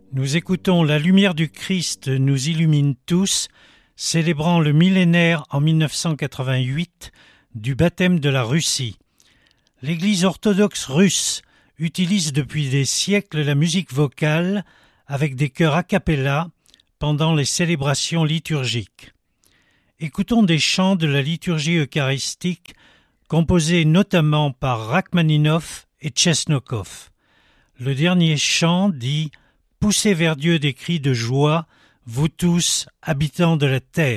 Nous écoutons La lumière du Christ nous illumine tous, célébrant le millénaire en 1988 du baptême de la Russie. L'Église orthodoxe russe utilise depuis des siècles la musique vocale avec des chœurs a cappella pendant les célébrations liturgiques. Écoutons des chants de la liturgie eucharistique composés notamment par Rachmaninov et Tchesnokov. Le dernier chant dit « Poussez vers Dieu des cris de joie, vous tous, habitants de la terre ».